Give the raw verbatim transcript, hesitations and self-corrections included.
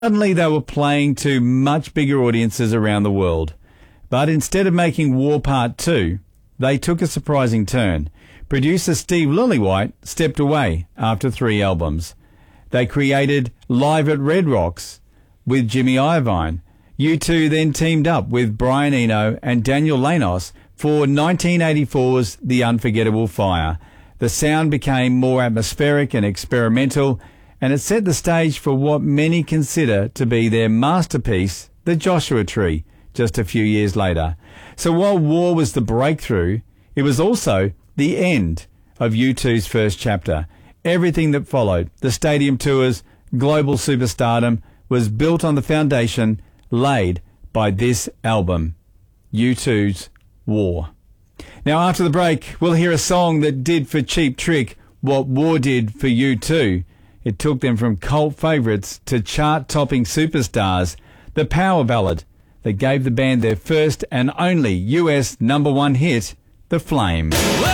Suddenly they were playing to much bigger audiences around the world. But instead of making War Part two, they took a surprising turn. Producer Steve Lillywhite stepped away after three albums. They created Live at Red Rocks with Jimmy Iovine. U two then teamed up with Brian Eno and Daniel Lanos for nineteen eighty-four's The Unforgettable Fire. The sound became more atmospheric and experimental, and it set the stage for what many consider to be their masterpiece, The Joshua Tree, just a few years later. So while War was the breakthrough, it was also the end of U two's first chapter. Everything that followed, the stadium tours, global superstardom, was built on the foundation laid by this album, U two's War. Now after the break, we'll hear a song that did for Cheap Trick what War did for U two. It took them from cult favourites to chart-topping superstars, the power ballad that gave the band their first and only U S number one hit, The Flame.